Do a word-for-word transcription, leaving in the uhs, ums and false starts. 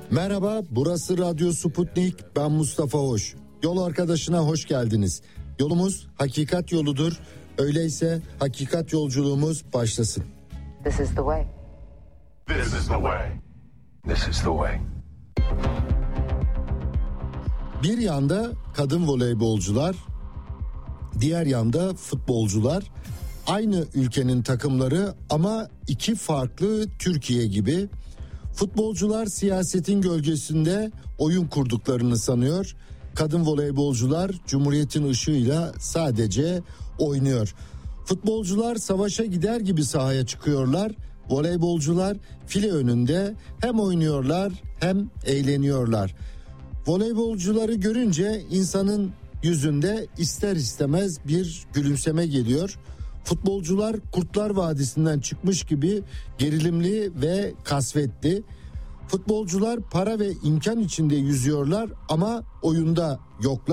Merhaba, burası Radyo Sputnik, ben Mustafa Hoş. Yol arkadaşına hoş geldiniz. Yolumuz hakikat yoludur. Öyleyse hakikat yolculuğumuz başlasın. This is the way. This is the way. This is the way. Bir yanda kadın voleybolcular, diğer yanda futbolcular. Aynı ülkenin takımları ama iki farklı Türkiye gibi. Futbolcular siyasetin gölgesinde oyun kurduklarını sanıyor. Kadın voleybolcular Cumhuriyet'in ışığıyla sadece oynuyor. Futbolcular savaşa gider gibi sahaya çıkıyorlar. Voleybolcular file önünde hem oynuyorlar hem eğleniyorlar. Voleybolcuları görünce insanın yüzünde ister istemez bir gülümseme geliyor. Futbolcular Kurtlar Vadisi'nden çıkmış gibi gerilimli ve kasvetli. Futbolcular para ve imkan içinde yüzüyorlar ama oyunda yoklar.